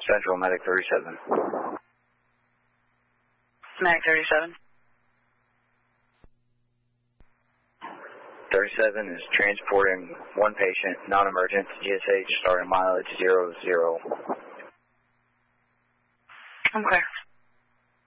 Central Medic 37. Medic 37. 37 is transporting one patient, non-emergent, to GSH, starting mileage 00. I'm clear.